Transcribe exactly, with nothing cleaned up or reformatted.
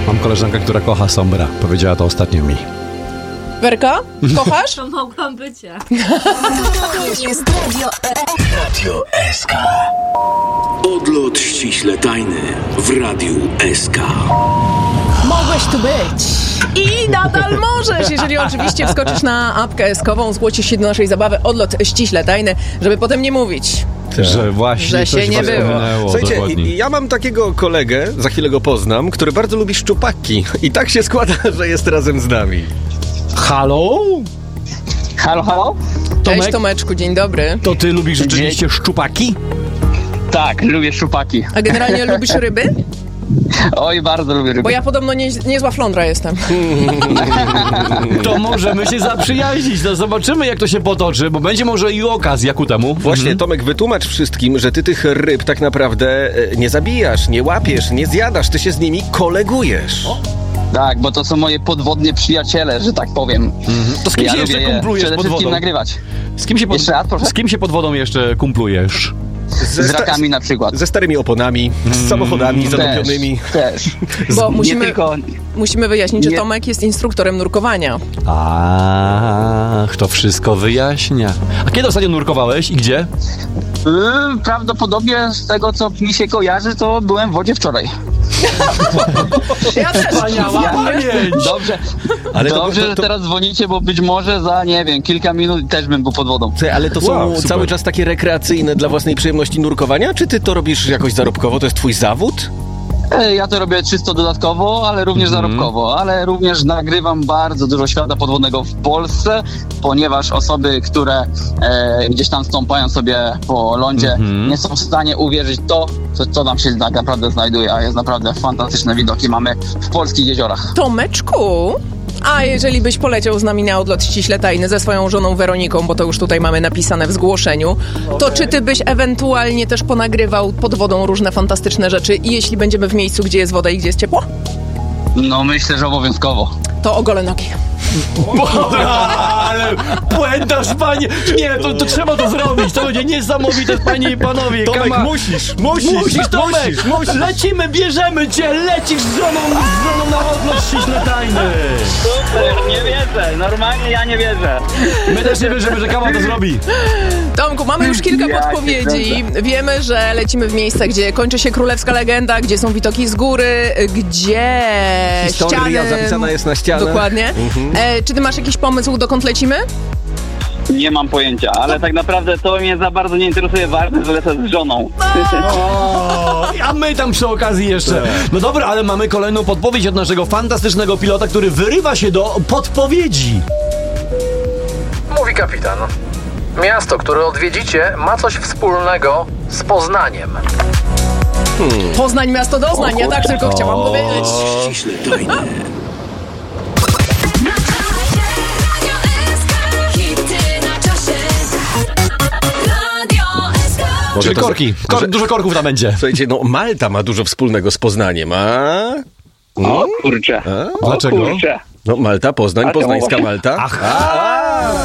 Mam koleżankę, która kocha Sombra. Powiedziała to ostatnio mi. Werka? Kochasz? To mogłam być ja. To jest Radio Radio S K. Odlot ściśle tajny w Radiu S K. Mogłeś tu być. I nadal możesz, jeżeli oczywiście wskoczysz na apkę eskową, zgłosisz się do naszej zabawy Odlot ściśle tajny, żeby potem nie mówić, Że właśnie że się coś nie was było. ominęło, Słuchajcie, zawodnik. ja mam takiego kolegę, za chwilę go poznam, który bardzo lubi szczupaki. I tak się składa, że jest razem z nami. Halo? Halo, halo? Cześć Tomek? Tomeczku, dzień dobry. To ty lubisz rzeczywiście szczupaki? Tak, lubię szczupaki. A generalnie lubisz ryby? Oj, bardzo lubię ryby. Bo ja podobno nie, niezła flądra jestem. To możemy się zaprzyjaźnić, no zobaczymy jak to się potoczy, bo będzie może i okazja ku temu. Właśnie, Tomek, wytłumacz wszystkim, że ty tych ryb tak naprawdę e, nie zabijasz, nie łapiesz, nie zjadasz, ty się z nimi kolegujesz. Tak, bo to są moje podwodnie przyjaciele, że tak powiem. Mhm. To z kim Ja się lubię jeszcze je kumplujesz przede pod wszystkim wodą? nagrywać. Z kim się pod... Jeszcze raz, proszę? Z kim się pod wodą jeszcze kumplujesz? Ze Z sta- rakami na przykład. Ze starymi oponami, z samochodami zatopionymi. Też, też. Bo Nie musimy, tylko... musimy wyjaśnić, że Nie. Tomek jest instruktorem nurkowania. Ach, to wszystko wyjaśnia. A kiedy ostatnio nurkowałeś i gdzie? Yy, prawdopodobnie z tego, co mi się kojarzy, to byłem w wodzie wczoraj. Ja też. Wspaniała pamięć! Dobrze, Ale to- dobrze, to- że to- teraz dzwonicie, bo być może za, nie wiem, kilka minut też bym był pod wodą. Słuchaj, ale to są Wow, super. cały czas takie rekreacyjne dla własnej przyjemności nurkowania? Czy ty to robisz jakoś zarobkowo? To jest twój zawód? E, Ja to robię czysto dodatkowo, ale również Mhm. zarobkowo, ale również nagrywam bardzo dużo świata podwodnego w Polsce, ponieważ osoby, które e, gdzieś tam stąpają sobie po lądzie, Mhm. nie są w stanie uwierzyć to, co, co tam się tak naprawdę znajduje, a jest naprawdę fantastyczne widoki mamy w polskich jeziorach. Tomeczku, a jeżeli byś poleciał z nami na Odlot ściśle tajny ze swoją żoną Weroniką, bo to już tutaj mamy napisane w zgłoszeniu, to czy ty byś ewentualnie też ponagrywał pod wodą różne fantastyczne rzeczy i jeśli będziemy w miejscu, gdzie jest woda i gdzie jest ciepło, No myślę, że obowiązkowo. to ogolę nogi. Ale płętasz, panie! Nie, to, to trzeba to zrobić, to będzie niesamowite, panie i panowie. Tomek, Kama- musisz, musisz, Musisz, Tomek! musisz, musisz. Lecimy, bierzemy cię, lecisz z żoną, z żoną na Odlot ściśle tajny! Super, nie wierzę, normalnie ja nie wierzę. My też nie wierzymy, że Kama to zrobi. Tomku, mamy już kilka Ja cię podpowiedzi. Wiemy, że lecimy w miejsca, gdzie kończy się królewska legenda, gdzie są widoki z góry, gdzie Historia ściany... zapisana jest na ścianach. Dokładnie. E, czy ty masz jakiś pomysł, dokąd lecimy? Nie mam pojęcia, ale tak naprawdę to mnie za bardzo nie interesuje, ważne, że lecę z żoną. O, a my tam przy okazji jeszcze. No dobra, ale mamy kolejną podpowiedź od naszego fantastycznego pilota, który wyrywa się do podpowiedzi. Mówi kapitan. Miasto, które odwiedzicie, ma coś wspólnego z Poznaniem. Poznań, miasto doznań, ja tak tylko chciałam powiedzieć. Ściśle tajny. Hity na czasie. Radio S K. Może Czyli to- korki. Kor- że- Dużo korków tam będzie. Słuchajcie, no Malta ma dużo wspólnego z Poznaniem, a... O kurczę. a? O Dlaczego? kurczę. No Malta, Poznań, A to poznańska właśnie- Malta. Aha!